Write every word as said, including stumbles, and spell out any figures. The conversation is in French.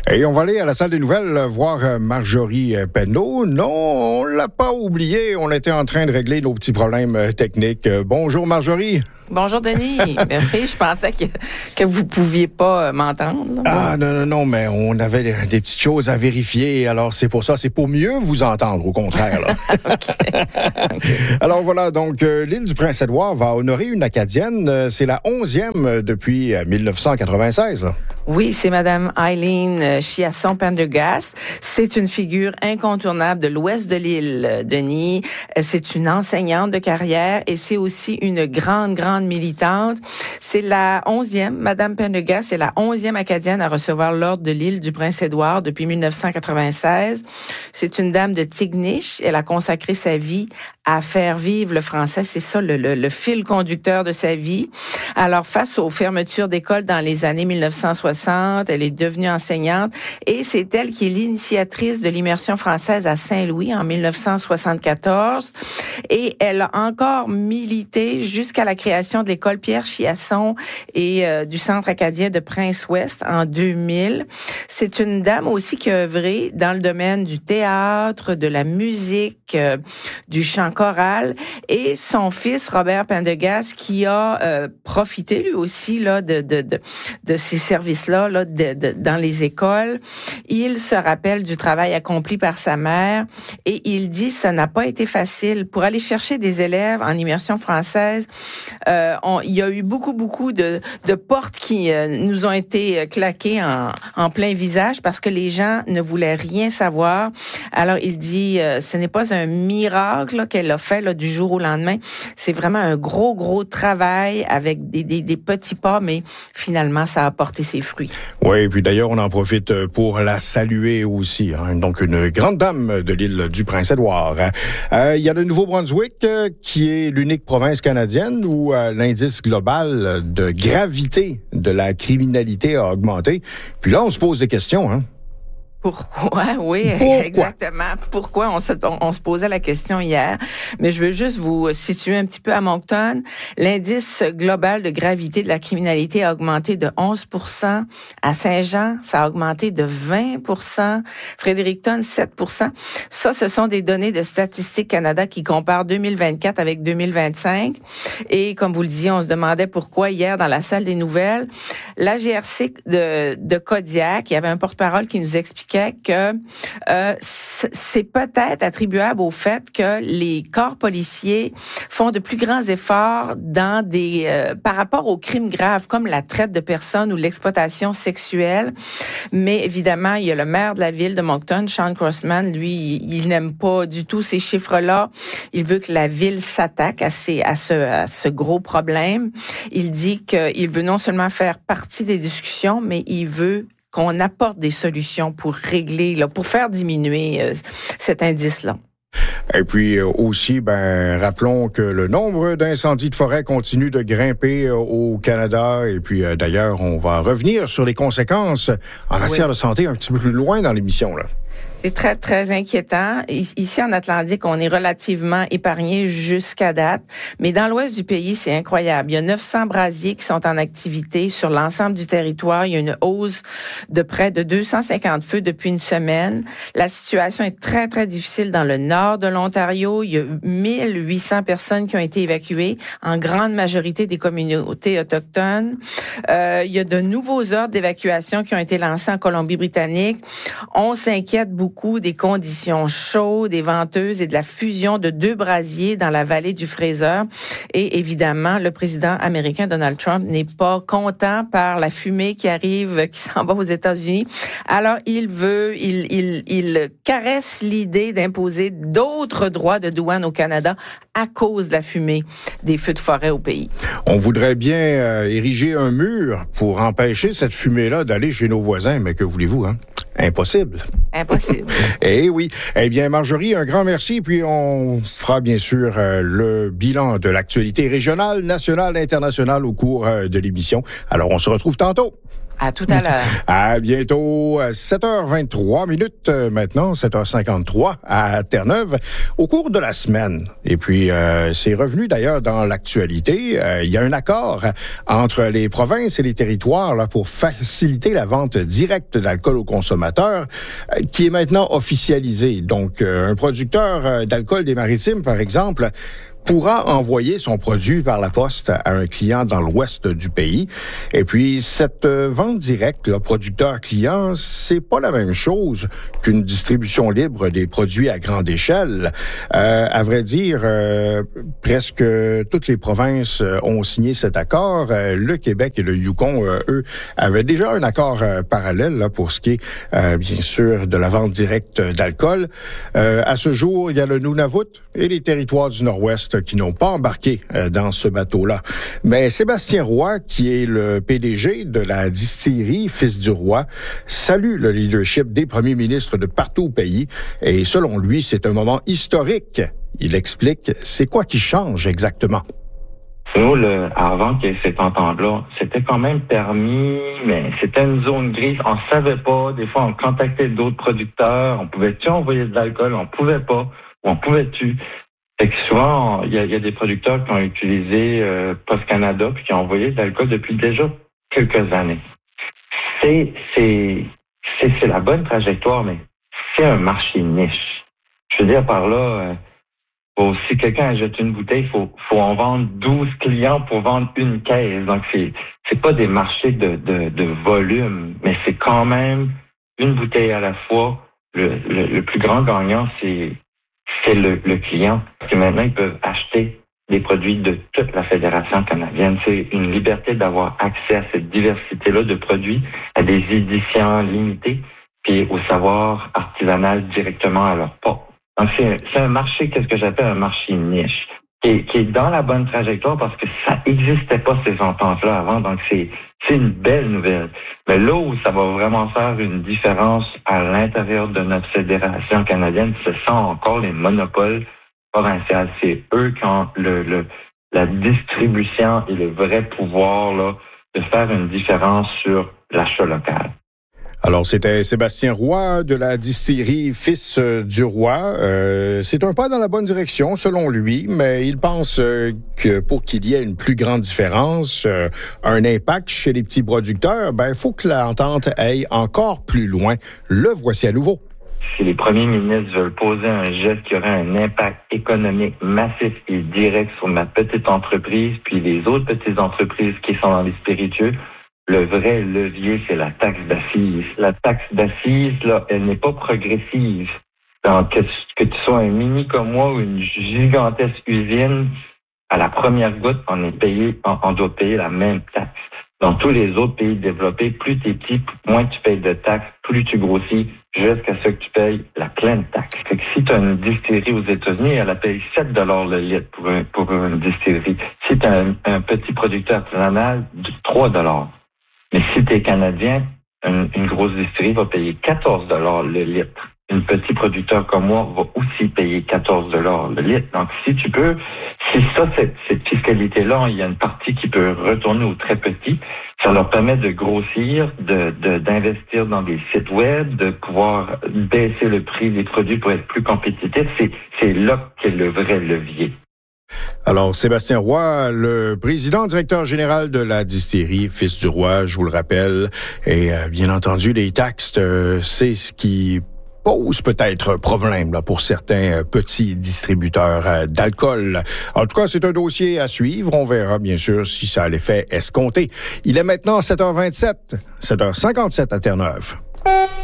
Et on va aller à la salle des nouvelles voir Marjorie Penneau. Non, on l'a pas oublié. On était en train de régler nos petits problèmes techniques. Bonjour Marjorie. Bonjour Denis. Ben oui, je pensais que, que vous pouviez pas m'entendre. Ah non, non, non, mais on avait des, des petites choses à vérifier. Alors c'est pour ça, c'est pour mieux vous entendre, au contraire. Là. okay. Okay. Alors voilà, donc euh, l'île du Prince-Édouard va honorer une Acadienne. C'est la onzième depuis dix-neuf cent quatre-vingt-seize. Oui, c'est Madame Eileen Chiasson Pendergast. C'est une figure incontournable de l'ouest de l'île, Denis. C'est une enseignante de carrière et c'est aussi une grande, grande militante. C'est la onzième, Madame Pendergast, c'est la onzième Acadienne à recevoir l'ordre de l'île du Prince-Édouard depuis dix-neuf cent quatre-vingt-seize. C'est une dame de Tignish. Elle a consacré sa vie à faire vivre le français. C'est ça le, le, le fil conducteur de sa vie. Alors, face aux fermetures d'écoles dans les années dix-neuf cent soixante, elle est devenue enseignante et c'est elle qui est l'initiatrice de l'immersion française à Saint-Louis en dix-neuf cent soixante-quatorze. Et elle a encore milité jusqu'à la création de l'école Pierre Chiasson et euh, du Centre acadien de Prince-Ouest en deux mille. C'est une dame aussi qui a œuvré dans le domaine du théâtre, de la musique, euh, du chant choral, et son fils Robert Pendergast qui a euh, profité lui aussi là de de de, de ces services-là là de, de, dans les écoles. Il se rappelle du travail accompli par sa mère et il dit ça n'a pas été facile pour aller chercher des élèves en immersion française. Euh, on, il y a eu beaucoup beaucoup de de portes qui euh, nous ont été claquées en en plein visage parce que les gens ne voulaient rien savoir. Alors il dit euh, ce n'est pas un miracle là, qu'elle a fait là, du jour au lendemain. C'est vraiment un gros, gros travail avec des, des, des petits pas, mais finalement, ça a porté ses fruits. Oui, et puis d'ailleurs, on en profite pour la saluer aussi. Hein. Donc, une grande dame de l'île du Prince-Édouard. Euh, il y a le Nouveau-Brunswick, euh, qui est l'unique province canadienne où euh, l'indice global de gravité de la criminalité a augmenté. Puis là, on se pose des questions, hein. Pourquoi? Oui, Pourquoi? Exactement. Pourquoi? On se, on, on se posait la question hier. Mais je veux juste vous situer un petit peu à Moncton. L'indice global de gravité de la criminalité a augmenté de onze pour cent. À Saint-Jean, ça a augmenté de vingt pour cent. Fredericton, sept pour cent. Ça, ce sont des données de Statistique Canada qui comparent deux mille vingt-quatre avec deux mille vingt-cinq. Et comme vous le disiez, on se demandait pourquoi hier dans la salle des nouvelles. La G R C de, de Kodiak, il y avait un porte-parole qui nous expliquait que euh, c'est peut-être attribuable au fait que les corps policiers font de plus grands efforts dans des euh, par rapport aux crimes graves comme la traite de personnes ou l'exploitation sexuelle. Mais évidemment, il y a le maire de la ville de Moncton, Sean Crossman, lui, il, il n'aime pas du tout ces chiffres-là. Il veut que la ville s'attaque à, ces, à, ce, à ce gros problème. Il dit qu'il veut non seulement faire partie des discussions, mais il veut qu'on apporte des solutions pour régler, là, pour faire diminuer euh, cet indice-là. Et puis aussi, ben, rappelons que le nombre d'incendies de forêt continue de grimper au Canada. Et puis d'ailleurs, on va revenir sur les conséquences en matière oui. de santé un petit peu plus loin dans l'émission, là. C'est très, très inquiétant. Ici, en Atlantique, on est relativement épargné jusqu'à date. Mais dans l'ouest du pays, c'est incroyable. Il y a neuf cents brasiers qui sont en activité sur l'ensemble du territoire. Il y a une hausse de près de deux cent cinquante feux depuis une semaine. La situation est très, très difficile dans le nord de l'Ontario. Il y a mille huit cents personnes qui ont été évacuées, en grande majorité des communautés autochtones. Euh, il y a de nouveaux ordres d'évacuation qui ont été lancés en Colombie-Britannique. On s'inquiète beaucoup des conditions chaudes et venteuses et de la fusion de deux brasiers dans la vallée du Fraser. Et évidemment, le président américain Donald Trump n'est pas content par la fumée qui arrive, qui s'en va aux États-Unis. Alors, il veut, il, il, il caresse l'idée d'imposer d'autres droits de douane au Canada à cause de la fumée des feux de forêt au pays. On voudrait bien euh, ériger un mur pour empêcher cette fumée-là d'aller chez nos voisins, mais que voulez-vous, hein? Impossible. Impossible. Eh oui. Eh bien, Marjorie, un grand merci. Puis on fera bien sûr euh, le bilan de l'actualité régionale, nationale, internationale au cours euh, de l'émission. Alors, on se retrouve tantôt. À tout à l'heure. À bientôt, sept heures vingt-trois minutes maintenant, sept heures cinquante-trois à Terre-Neuve, au cours de la semaine. Et puis, euh, c'est revenu d'ailleurs dans l'actualité. Euh, il y a un accord entre les provinces et les territoires là, pour faciliter la vente directe d'alcool aux consommateurs, euh, qui est maintenant officialisé. Donc, euh, un producteur d'alcool des Maritimes, par exemple, pourra envoyer son produit par la poste à un client dans l'ouest du pays. Et puis, cette euh, vente directe, là, producteur-client, c'est pas la même chose qu'une distribution libre des produits à grande échelle. Euh, à vrai dire, euh, presque toutes les provinces ont signé cet accord. Euh, le Québec et le Yukon, euh, eux, avaient déjà un accord euh, parallèle là, pour ce qui est, euh, bien sûr, de la vente directe d'alcool. Euh, à ce jour, il y a le Nunavut et les territoires du Nord-Ouest qui n'ont pas embarqué euh, dans ce bateau-là. Mais Sébastien Roy, qui est le P D G de la distillerie Fils du Roi, salue le leadership des premiers ministres de partout au pays. Et selon lui, c'est un moment historique. Il explique c'est quoi qui change exactement. Nous, le, avant qu'il y ait cette entente-là, c'était quand même permis, mais c'était une zone grise. On savait pas. Des fois, on contactait d'autres producteurs. On pouvait-tu envoyer de l'alcool? On pouvait pas. Ou on pouvait-tu? Fait que souvent, il y, y a des producteurs qui ont utilisé euh, Post Canada puis qui ont envoyé de l'alcool depuis déjà quelques années. C'est, c'est, c'est, c'est la bonne trajectoire, mais c'est un marché niche. Je veux dire par là, euh, faut, si quelqu'un achète une bouteille, il faut, faut en vendre douze clients pour vendre une caisse. Donc, c'est, c'est pas des marchés de, de, de volume, mais c'est quand même une bouteille à la fois. Le, le, le plus grand gagnant, c'est c'est le, le client. Parce que maintenant, ils peuvent acheter des produits de toute la Fédération canadienne. C'est une liberté d'avoir accès à cette diversité-là de produits, à des éditions limitées, puis au savoir artisanal directement à leur porte. Donc, c'est, c'est un marché, qu'est-ce que j'appelle un marché niche, qui est, qui est dans la bonne trajectoire parce que ça n'existait pas, ces ententes-là, avant. Donc, c'est, c'est une belle nouvelle. Mais là où ça va vraiment faire une différence à l'intérieur de notre fédération canadienne, ce sont encore les monopoles provinciaux. C'est eux qui ont le, le, la distribution et le vrai pouvoir là, de faire une différence sur l'achat local. Alors, c'était Sébastien Roy de la distillerie Fils du Roi. Euh, c'est un pas dans la bonne direction, selon lui, mais il pense euh, que pour qu'il y ait une plus grande différence, euh, un impact chez les petits producteurs, ben, il faut que l'entente aille encore plus loin. Le voici à nouveau. Si les premiers ministres veulent poser un geste qui aurait un impact économique massif et direct sur ma petite entreprise, puis les autres petites entreprises qui sont dans les spiritueux, le vrai levier, c'est la taxe d'assises. La taxe d'assises, là, elle n'est pas progressive. Donc, que, que tu sois un mini comme moi ou une gigantesque usine, à la première goutte, on est payé, on, on doit payer la même taxe. Dans tous les autres pays développés, plus tu es petit, moins tu payes de taxes, plus tu grossis, jusqu'à ce que tu payes la pleine taxe. Fait que si tu as une distillerie aux États-Unis, elle a payé sept dollars le litre pour, un, pour une distillerie. Si tu as un, un petit producteur artisanal, trois dollars. Mais si tu es Canadien, une, une grosse distillerie va payer quatorze dollars le litre. Un petit producteur comme moi va aussi payer quatorze dollars le litre. Donc, si tu peux, si ça, cette, cette fiscalité-là, il y a une partie qui peut retourner aux très petits, ça leur permet de grossir, de, de, d'investir dans des sites web, de pouvoir baisser le prix des produits pour être plus compétitifs. C'est, c'est là qu'est le vrai levier. Alors, Sébastien Roy, le président directeur général de la distillerie Fils du Roi, je vous le rappelle, et euh, bien entendu, les taxes, euh, c'est ce qui pose peut-être problème là, pour certains euh, petits distributeurs euh, d'alcool. En tout cas, c'est un dossier à suivre. On verra bien sûr si ça a l'effet escompté. Il est maintenant sept heures vingt-sept, sept heures cinquante-sept à Terre-Neuve.